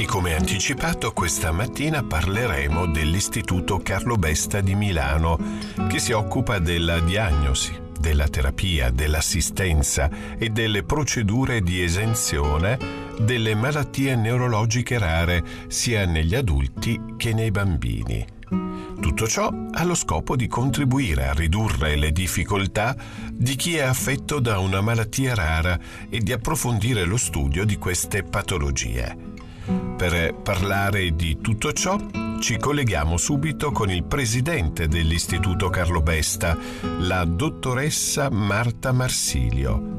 come anticipato, questa mattina parleremo dell'Istituto Carlo Besta di Milano, che si occupa della diagnosi, della terapia, dell'assistenza e delle procedure di esenzione delle malattie neurologiche rare sia negli adulti che nei bambini. Tutto ciò ha lo scopo di contribuire a ridurre le difficoltà di chi è affetto da una malattia rara e di approfondire lo studio di queste patologie. Per parlare di tutto ciò ci colleghiamo subito con il presidente dell'Istituto Carlo Besta, la dottoressa Marta Marsilio.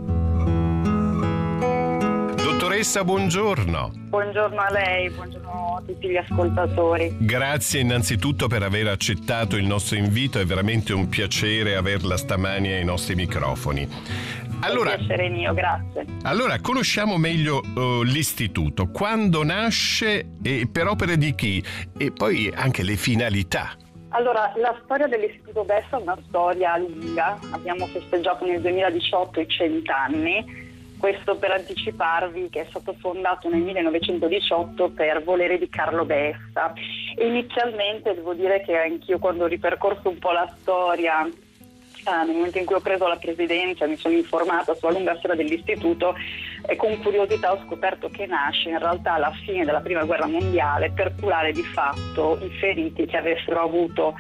Dottoressa, buongiorno. Buongiorno a lei, buongiorno a tutti gli ascoltatori. Grazie innanzitutto per aver accettato il nostro invito, è veramente un piacere averla stamani ai nostri microfoni. Allora, un piacere mio, grazie. Allora, conosciamo meglio l'istituto, quando nasce e per opere di chi e poi anche le finalità. Allora, la storia dell'Istituto Besta è una storia lunga, abbiamo festeggiato nel 2018 i 100 anni, questo per anticiparvi che è stato fondato nel 1918 per volere di Carlo Besta. E inizialmente devo dire che anch'io, quando ho ripercorso un po' la storia, nel momento in cui ho preso la presidenza, mi sono informata sulla lunga storia dell'istituto e con curiosità ho scoperto che nasce in realtà alla fine della Prima Guerra Mondiale per curare di fatto i feriti che avessero avuto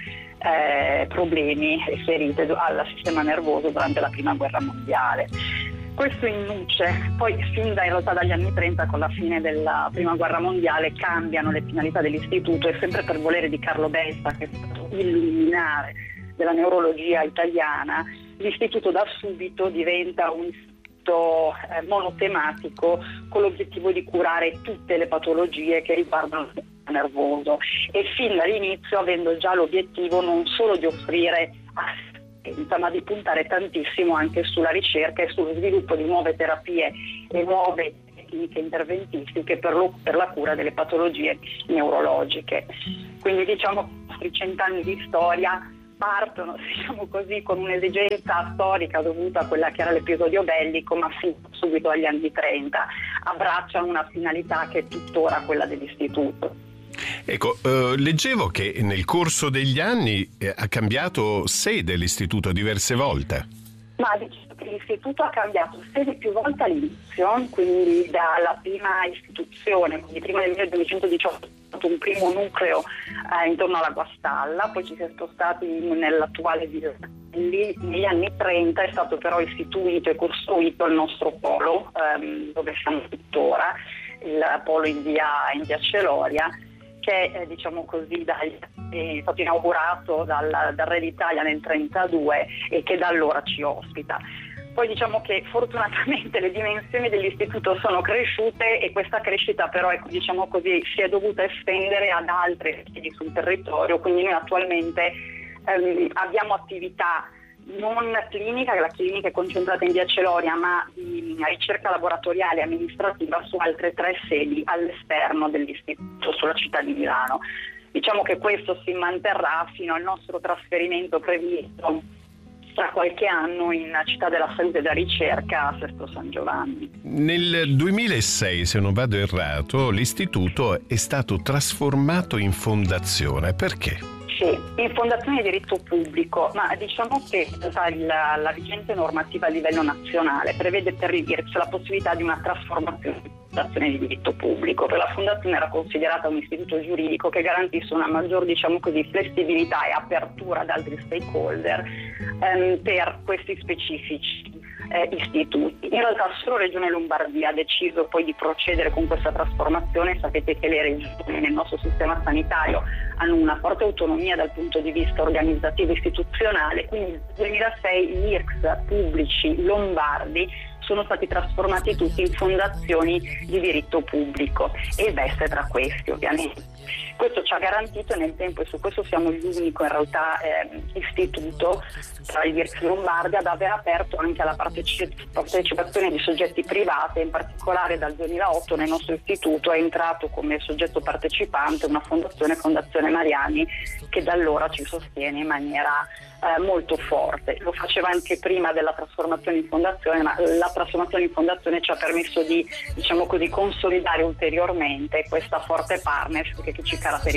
problemi e ferite al sistema nervoso durante la Prima Guerra Mondiale. Questo in nuce, poi fin in realtà dagli anni 30, con la fine della Prima Guerra Mondiale, cambiano le finalità dell'istituto e sempre per volere di Carlo Besta, che è stato il luminare della neurologia italiana, l'istituto da subito diventa un istituto monotematico con l'obiettivo di curare tutte le patologie che riguardano il sistema nervoso e fin dall'inizio avendo già l'obiettivo non solo di offrire assistenza ma di puntare tantissimo anche sulla ricerca e sullo sviluppo di nuove terapie e nuove tecniche interventistiche per la cura delle patologie neurologiche. Quindi diciamo che i 100 anni di storia partono, diciamo così, con un'esigenza storica dovuta a quella che era l'episodio bellico, ma subito agli anni 30 abbracciano una finalità che è tuttora quella dell'istituto. Ecco, leggevo che nel corso degli anni ha cambiato sede l'istituto diverse volte. Ma diciamo che l'istituto ha cambiato sede più volte all'inizio, quindi dalla prima istituzione, quindi prima del 1918 un primo nucleo intorno alla Guastalla, poi ci si è spostati nell'attuale Villa. Lì negli anni 30 è stato però istituito e costruito il nostro polo, dove siamo tuttora, il polo in via Celoria, che diciamo così è stato inaugurato dal Re d'Italia nel 1932 e che da allora ci ospita. Poi diciamo che fortunatamente le dimensioni dell'istituto sono cresciute e questa crescita però diciamo così, si è dovuta estendere ad altre sedi sul territorio, quindi noi attualmente abbiamo attività non clinica, che la clinica è concentrata in via Celoria, ma di ricerca laboratoriale e amministrativa su altre 3 sedi all'esterno dell'istituto sulla città di Milano. Diciamo che questo si manterrà fino al nostro trasferimento previsto tra qualche anno in Città della Salute e della Ricerca a Sesto San Giovanni. Nel 2006, se non vado errato, l'istituto è stato trasformato in fondazione. Perché? Sì, in fondazione di diritto pubblico, ma diciamo che la vigente normativa a livello nazionale prevede per l'IRCS la possibilità di una trasformazione di fondazione di diritto pubblico. Per la fondazione era considerata un istituto giuridico che garantisse una maggior, diciamo così, flessibilità e apertura ad altri stakeholder per questi specifici istituti. In realtà solo Regione Lombardia ha deciso poi di procedere con questa trasformazione. Sapete che le regioni nel nostro sistema sanitario hanno una forte autonomia dal punto di vista organizzativo e istituzionale, quindi nel 2006 gli IRCS pubblici lombardi sono stati trasformati tutti in fondazioni di diritto pubblico e il Besta è tra questi ovviamente. Questo ci ha garantito nel tempo, e su questo siamo l'unico in realtà istituto tra gli IRCS lombardi ad aver aperto anche alla partecipazione di soggetti privati, in particolare dal 2008 nel nostro istituto è entrato come soggetto partecipante una Fondazione Mariani, che da allora ci sostiene in maniera molto forte. Lo faceva anche prima della trasformazione in fondazione, ma la trasformazione in fondazione ci ha permesso di, diciamo così, consolidare ulteriormente questa forte partnership che ci caratterizza.